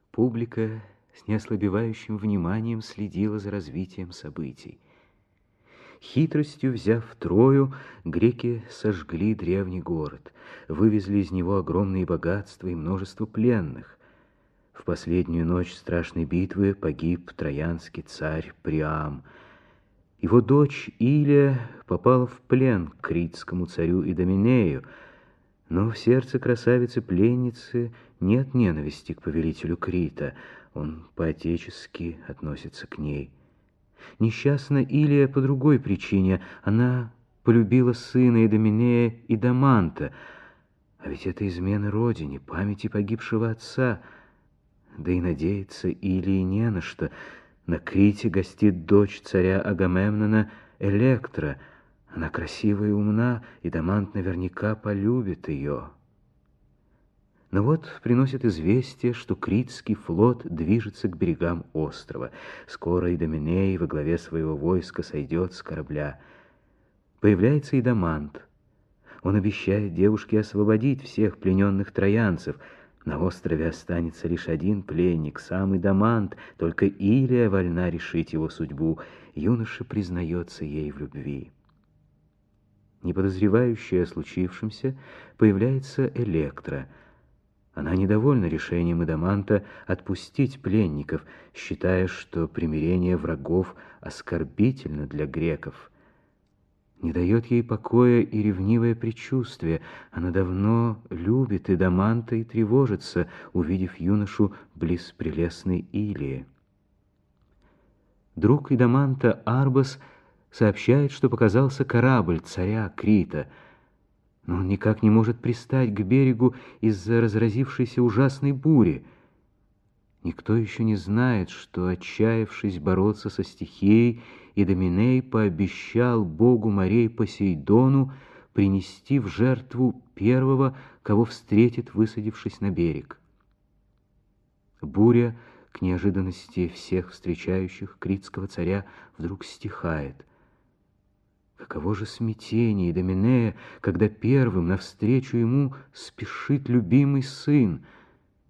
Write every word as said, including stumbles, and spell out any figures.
Публика с неослабевающим вниманием следила за развитием событий. Хитростью взяв Трою, греки сожгли древний город, вывезли из него огромные богатства и множество пленных. В последнюю ночь страшной битвы погиб троянский царь Приам. Его дочь Илия попала в плен к критскому царю Идоменею, но в сердце красавицы-пленницы нет ненависти к повелителю Крита, он по-отечески относится к ней. Несчастна Илия по другой причине, она полюбила сына Идоменея Идаманта, а ведь это измена родине, памяти погибшего отца, да и надеяться Илии не на что. На Крите гостит дочь царя Агамемнона Электра. Она красива и умна, и Дамант наверняка полюбит ее. Но вот приносят известие, что критский флот движется к берегам острова. Скоро Идоменей во главе своего войска сойдет с корабля. Появляется и Дамант. Он обещает девушке освободить всех плененных троянцев. На острове останется лишь один пленник, сам Идамант, только Илия вольна решить его судьбу. Юноша признается ей в любви. Не подозревающая о случившемся, появляется Электра. Она недовольна решением Идаманта отпустить пленников, считая, что примирение врагов оскорбительно для греков. Не дает ей покоя и ревнивое предчувствие. Она давно любит Идаманта и тревожится, увидев юношу близ прелестной Илии. Друг Идаманта Арбас сообщает, что показался корабль царя Крита, но он никак не может пристать к берегу из-за разразившейся ужасной бури. Никто еще не знает, что, отчаявшись бороться со стихией, Идоменей пообещал богу морей Посейдону принести в жертву первого, кого встретит, высадившись на берег. Буря, к неожиданности всех встречающих критского царя, вдруг стихает. Каково же смятение Идоменея, когда первым навстречу ему спешит любимый сын!